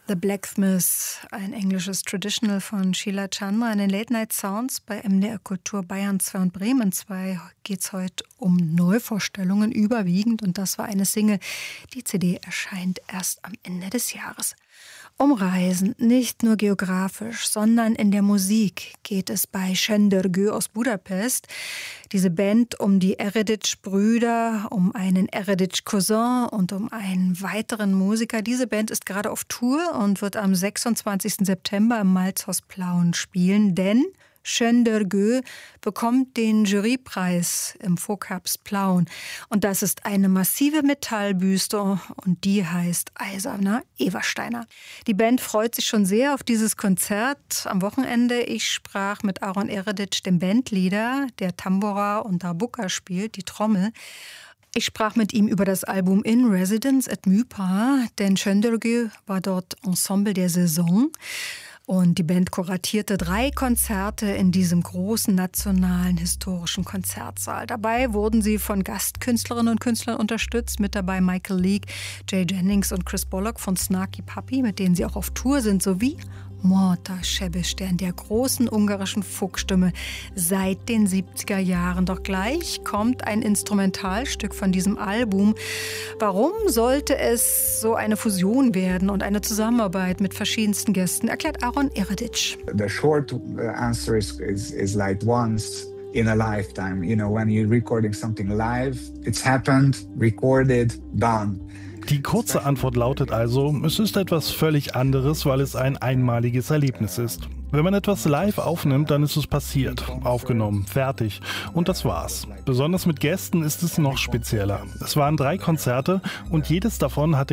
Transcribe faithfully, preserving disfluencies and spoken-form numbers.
The Blacksmith, ein englisches Traditional von Sheila Chandra in den Late Night Sounds bei M D R Kultur Bayern zwei und Bremen zwei geht es heute um Neuvorstellungen überwiegend und das war eine Single. Die C D erscheint erst am Ende des Jahres. Um Reisen, nicht nur geografisch, sondern in der Musik geht es bei Şendörgü aus Budapest. Diese Band um die Ereditch-Brüder, um einen Ereditch-Cousin und um einen weiteren Musiker. Diese Band ist gerade auf Tour und wird am sechsundzwanzigsten September im Malzhaus Plauen spielen, denn Şendörgü bekommt den Jurypreis im Volksherbst Plauen. Und das ist eine massive Metallbüste und die heißt Eiserner Eversteiner. Die Band freut sich schon sehr auf dieses Konzert am Wochenende. Ich sprach mit Aron Ereditch, dem Bandleader, der Tambura und Darbuka spielt, die Trommel. Ich sprach mit ihm über das Album In Residence at Mypa, denn Şendörgü war dort Ensemble der Saison. Und die Band kuratierte drei Konzerte in diesem großen nationalen historischen Konzertsaal. Dabei wurden sie von Gastkünstlerinnen und Künstlern unterstützt. Mit dabei Michael Leake, Jay Jennings und Chris Bullock von Snarky Puppy, mit denen sie auch auf Tour sind, sowie Morta Sebestyen, der großen ungarischen Folkstimme seit den siebziger Jahren. Doch gleich kommt ein Instrumentalstück von diesem Album. Warum sollte es so eine Fusion werden und eine Zusammenarbeit mit verschiedensten Gästen, erklärt Aron Ereditch. The short answer is, is, is like once in a lifetime. You know, when you're recording something live, it's happened, recorded, done. Die kurze Antwort lautet also, es ist etwas völlig anderes, weil es ein einmaliges Erlebnis ist. Wenn man etwas live aufnimmt, dann ist es passiert, aufgenommen, fertig und das war's. Besonders mit Gästen ist es noch spezieller. Es waren drei Konzerte und jedes davon hatte